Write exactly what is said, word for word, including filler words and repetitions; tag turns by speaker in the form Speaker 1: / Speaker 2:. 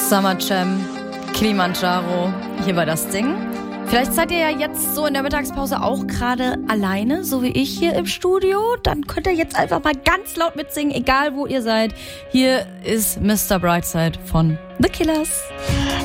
Speaker 1: Summer Jam, Kilimanjaro, hier war das Ding. Vielleicht seid ihr ja jetzt so in der Mittagspause auch gerade alleine, so wie ich hier im Studio. Dann könnt ihr jetzt einfach mal ganz laut mitsingen, egal wo ihr seid. Hier ist Mister Brightside von The Killers.